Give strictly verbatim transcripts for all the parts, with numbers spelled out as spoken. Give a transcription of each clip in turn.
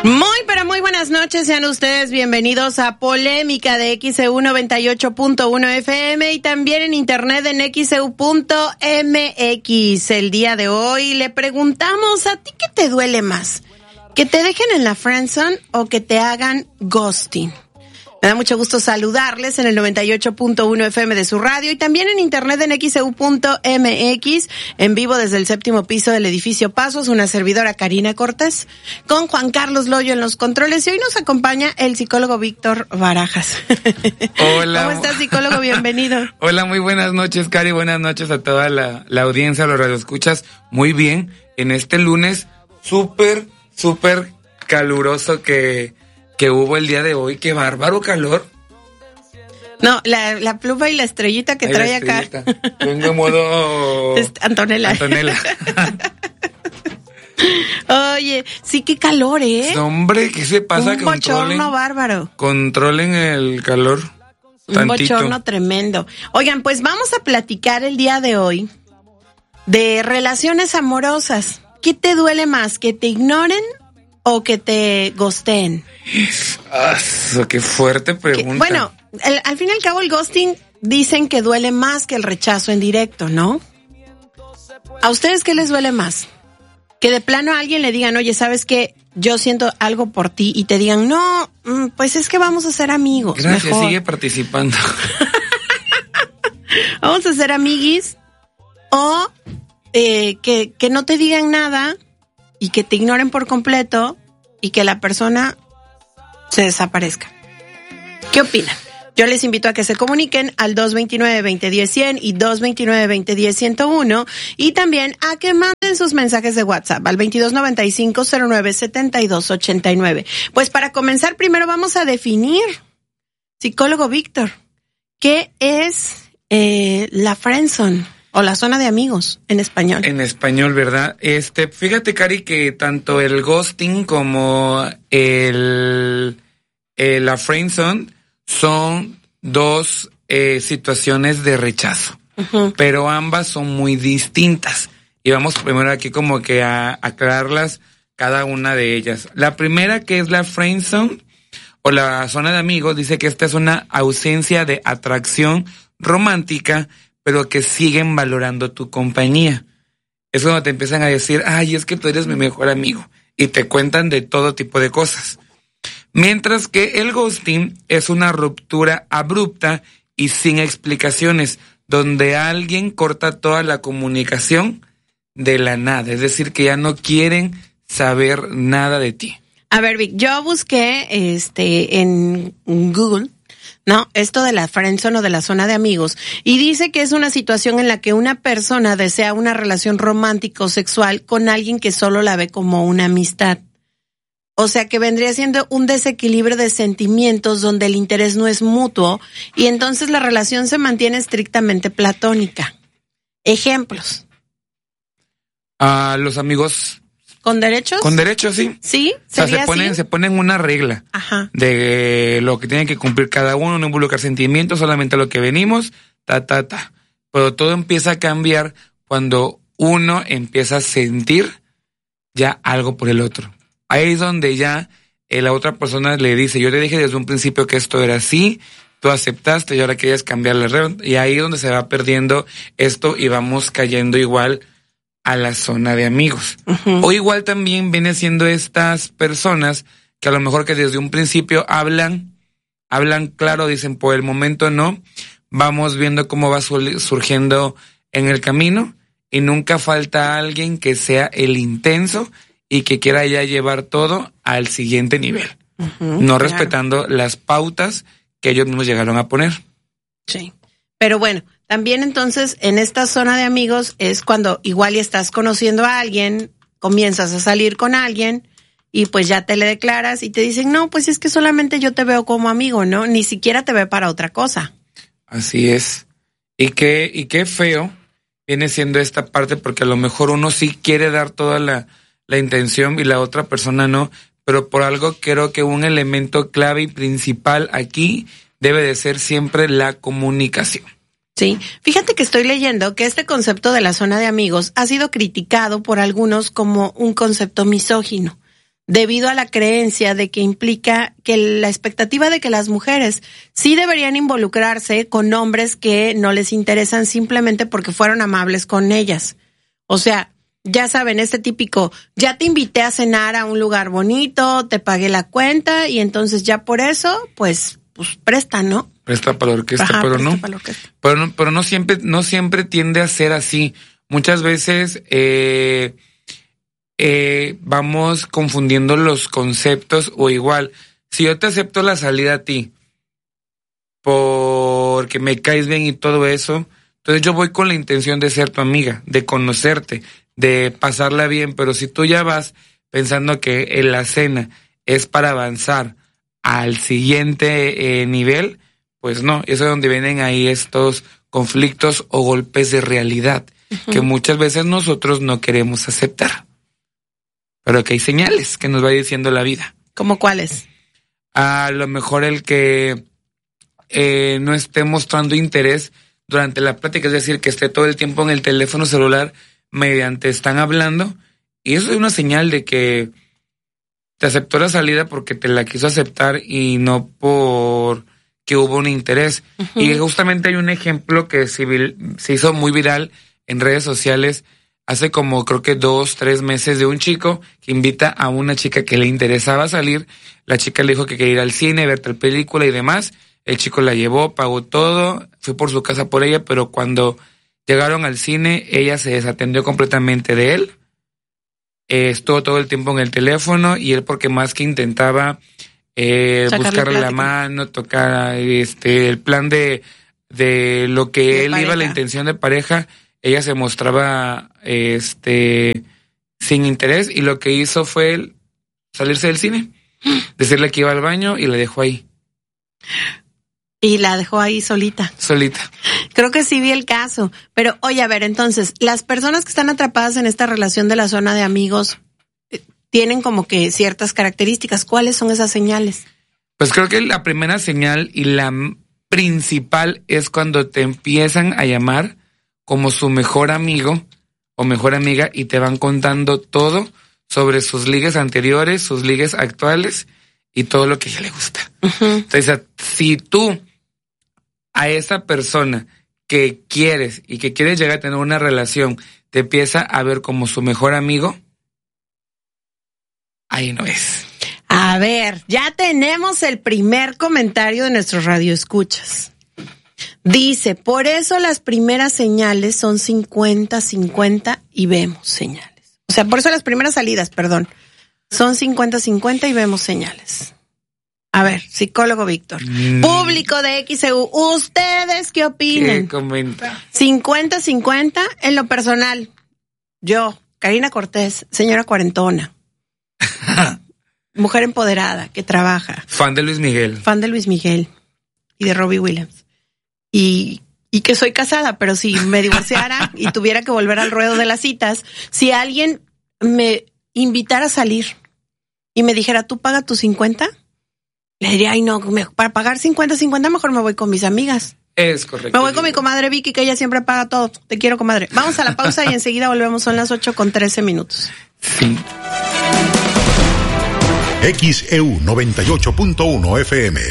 Muy, pero muy buenas noches, sean ustedes bienvenidos a Polémica de X E U noventa y ocho punto uno F M y también en internet en X E U punto M X. El día de hoy le preguntamos, ¿a ti qué te duele más? ¿Que te dejen en la friendzone o que te hagan ghosting? Me da mucho gusto saludarles en el noventa y ocho punto uno F M de su radio y también en internet en X E U punto M X, en vivo desde el séptimo piso del edificio Pasos, una servidora Karina Cortés, con Juan Carlos Loyo en los controles, y hoy nos acompaña el psicólogo Víctor Barajas. Hola. ¿Cómo estás, psicólogo? Bienvenido. Hola, muy buenas noches, Cari, buenas noches a toda la, la audiencia, a los radioescuchas. Muy bien, en este lunes súper, súper caluroso que... que hubo el día de hoy. Qué bárbaro calor. No, la, la pluma y la estrellita que Ay, trae acá. Vengo en modo... Antonella. Antonella. Oye, sí, qué calor, ¿eh? Hombre, ¿qué se pasa? Un bochorno bárbaro. Controlen el calor. Un tantito. bochorno tremendo. Oigan, pues vamos a platicar el día de hoy de relaciones amorosas. ¿Qué te duele más? ¿Que te ignoren o que te ghosteen? Ah, qué fuerte pregunta. Que, bueno, el, al fin y al cabo el ghosting dicen que duele más que el rechazo en directo, ¿no? ¿A ustedes qué les duele más? Que de plano a alguien le digan, oye, ¿sabes qué? Yo siento algo por ti, y te digan, no, pues es que vamos a ser amigos. Gracias, mejor. Sigue participando. Vamos a ser amiguis. O eh, que, que no te digan nada y que te ignoren por completo y que la persona se desaparezca. ¿Qué opinan? Yo les invito a que se comuniquen al dos veintinueve, veinte diez, cien y dos veintinueve, veinte diez, ciento uno, y también a que manden sus mensajes de WhatsApp al veintidós noventa y cinco, cero nueve, setenta y dos ochenta y nueve. Pues para comenzar, primero vamos a definir, psicólogo Víctor, ¿qué es eh, la friendzone? O la zona de amigos, en español. En español, ¿verdad? Este, fíjate, Cari, que tanto el ghosting como el, el la friendzone son dos eh, situaciones de rechazo. Uh-huh. Pero ambas son muy distintas. Y vamos primero aquí como que a aclararlas cada una de ellas. La primera, que es la friendzone o la zona de amigos, dice que esta es una ausencia de atracción romántica, pero que siguen valorando tu compañía. Es cuando te empiezan a decir, ay, es que tú eres mi mejor amigo, y te cuentan de todo tipo de cosas. Mientras que el ghosting es una ruptura abrupta y sin explicaciones, donde alguien corta toda la comunicación de la nada, es decir, que ya no quieren saber nada de ti. A ver, Vic, yo busqué este en Google, ¿no? Esto de la friendzone o de la zona de amigos, y dice que es una situación en la que una persona desea una relación romántica o sexual con alguien que solo la ve como una amistad. O sea, que vendría siendo un desequilibrio de sentimientos donde el interés no es mutuo y entonces la relación se mantiene estrictamente platónica. Ejemplos. Ah, los amigos... ¿Con derechos? Con derechos, sí. ¿Sí? O sea, ¿Sería se ponen, así? se ponen una regla. Ajá. De lo que tienen que cumplir cada uno, no involucrar sentimientos, solamente lo que venimos, ta, ta, ta. Pero todo empieza a cambiar cuando uno empieza a sentir ya algo por el otro. Ahí es donde ya eh, la otra persona le dice, yo te dije desde un principio que esto era así, tú aceptaste y ahora quieres cambiar la regla. Y ahí es donde se va perdiendo esto y vamos cayendo igual a la zona de amigos. Uh-huh. O igual también viene siendo estas personas que a lo mejor que desde un principio hablan, hablan claro, dicen por el momento no, vamos viendo cómo va surgiendo en el camino, y nunca falta alguien que sea el intenso y que quiera ya llevar todo al siguiente nivel, uh-huh, no claro. respetando las pautas que ellos mismos llegaron a poner. Sí, pero bueno, también entonces en esta zona de amigos es cuando igual ya estás conociendo a alguien, comienzas a salir con alguien y pues ya te le declaras y te dicen, no, pues es que solamente yo te veo como amigo, ¿no? Ni siquiera te ve para otra cosa. Así es. Y qué, y qué feo viene siendo esta parte, porque a lo mejor uno sí quiere dar toda la, la intención y la otra persona no, pero por algo creo que un elemento clave y principal aquí debe de ser siempre la comunicación. Sí, fíjate que estoy leyendo que este concepto de la zona de amigos ha sido criticado por algunos como un concepto misógino, debido a la creencia de que implica que la expectativa de que las mujeres sí deberían involucrarse con hombres que no les interesan simplemente porque fueron amables con ellas. O sea, ya saben, este típico, ya te invité a cenar a un lugar bonito, te pagué la cuenta y entonces ya por eso, pues, pues presta, ¿no? Presta para la orquesta, Ajá, pero no. Para la orquesta. Pero no, pero no siempre, no siempre tiende a ser así. Muchas veces eh, eh, vamos confundiendo los conceptos, o igual, si yo te acepto la salida a ti porque me caes bien y todo eso, entonces yo voy con la intención de ser tu amiga, de conocerte, de pasarla bien, pero si tú ya vas pensando que en la cena es para avanzar al siguiente eh, nivel, pues no, eso es donde vienen ahí estos conflictos o golpes de realidad, uh-huh. que muchas veces nosotros no queremos aceptar. Pero que hay señales que nos va diciendo la vida. ¿Cómo cuáles? A lo mejor el que eh, no esté mostrando interés durante la plática, es decir, que esté todo el tiempo en el teléfono celular mediante están hablando, y eso es una señal de que te aceptó la salida porque te la quiso aceptar y no por que hubo un interés. Uh-huh. Y justamente hay un ejemplo que se, se hizo muy viral en redes sociales hace como creo que dos, tres meses, de un chico que invita a una chica que le interesaba salir. La chica le dijo que quería ir al cine, ver tal película y demás. El chico la llevó, pagó todo, fue por su casa por ella, pero cuando llegaron al cine, ella se desatendió completamente de él. Eh, estuvo todo el tiempo en el teléfono y él, porque más que intentaba eh, buscarle la mano, tocar este el plan de, de lo que de él pareja. Iba, la intención de pareja, ella se mostraba este sin interés, y lo que hizo fue él salirse del cine, decirle que iba al baño y la dejó ahí. Y la dejó ahí solita. Solita. Creo que sí vi el caso. Pero, oye, a ver, entonces, las personas que están atrapadas en esta relación de la zona de amigos eh, tienen como que ciertas características. ¿Cuáles son esas señales? Pues creo que la primera señal y la principal es cuando te empiezan a llamar como su mejor amigo o mejor amiga y te van contando todo sobre sus ligues anteriores, sus ligues actuales y todo lo que a ella le gusta. Uh-huh. Entonces, si tú a esa persona que quieres y que quieres llegar a tener una relación te empieza a ver como su mejor amigo, ahí no es. A ver, ya tenemos el primer comentario de nuestros radioescuchas. Dice, por eso las primeras señales son cincuenta cincuenta y vemos señales. O sea, por eso las primeras salidas, perdón, son cincuenta cincuenta y vemos señales. A ver, psicólogo Víctor. Mm. Público de X E U, ¿ustedes qué opinan? ¿Qué comenta? cincuenta cincuenta en lo personal. Yo, Karina Cortés, señora cuarentona. Mujer empoderada, que trabaja. Fan de Luis Miguel. Fan de Luis Miguel y de Robbie Williams. Y, y que soy casada, pero si me divorciara y tuviera que volver al ruedo de las citas, si alguien me invitara a salir y me dijera, tú paga tus cincuenta, le diría, ay no, me, para pagar cincuenta cincuenta mejor me voy con mis amigas. Es correcto. Me voy con mi comadre Vicky, que ella siempre paga todo. Te quiero, comadre. Vamos a la pausa y enseguida volvemos. Son las ocho con trece minutos. Sí. X E U noventa y ocho punto uno F M.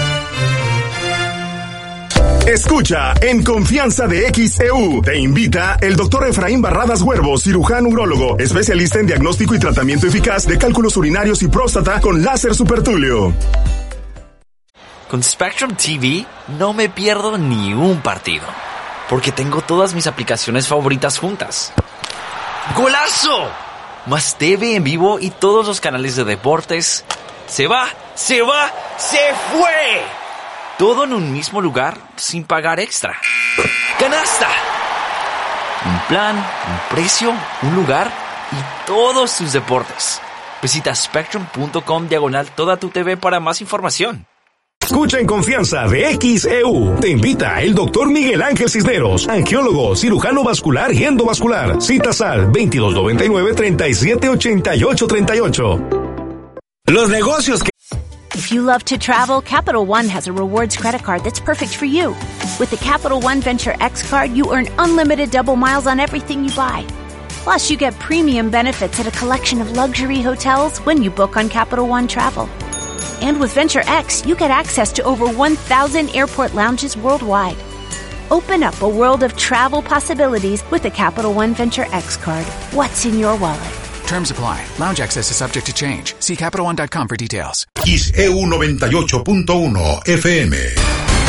Escucha En Confianza de X E U. Te invita el doctor Efraín Barradas Huervo, cirujano urólogo, especialista en diagnóstico y tratamiento eficaz de cálculos urinarios y próstata con láser supertulio. Con Spectrum T V no me pierdo ni un partido, porque tengo todas mis aplicaciones favoritas juntas. ¡Golazo! Más T V en vivo y todos los canales de deportes. ¡Se va! ¡Se va! ¡Se fue! Todo en un mismo lugar sin pagar extra. ¡Canasta! Un plan, un precio, un lugar y todos tus deportes. Visita spectrum.com diagonal toda tu T V para más información. Escucha En Confianza de X E U. Te invita el doctor Miguel Ángel Cisneros, angiólogo, cirujano vascular y endovascular. Citas al veintidós noventa y nueve, treinta y siete, ochenta y ocho, treinta y ocho. Los negocios que... If you love to travel, Capital One has a rewards credit card that's perfect for you. With the Capital One Venture X card, you earn unlimited double miles on everything you buy. Plus, you get premium benefits at a collection of luxury hotels when you book on Capital One Travel. And with Venture X, you get access to over one thousand airport lounges worldwide. Open up a world of travel possibilities with a Capital One Venture X card. What's in your wallet? Terms apply. Lounge access is subject to change. See Capital One dot com for details. X E U noventa y ocho punto uno F M.